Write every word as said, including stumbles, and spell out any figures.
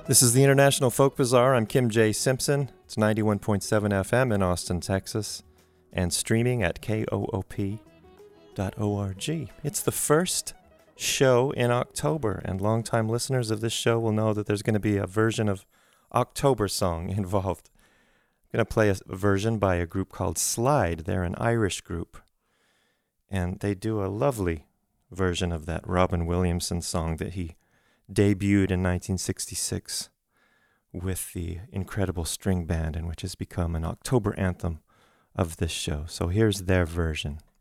This is the International Folk Bazaar. I'm Kim J. Simpson. It's ninety-one point seven F M in Austin, Texas, and streaming at K O O P dot org. It's the first show in October, and longtime listeners of this show will know that there's going to be a version of October Song involved. I'm going to play a version by a group called Slide. They're an Irish group, and they do a lovely version of that Robin Williamson song that he debuted in nineteen sixty-six with the incredible string band, and which has become an October anthem of this show. So here's their version.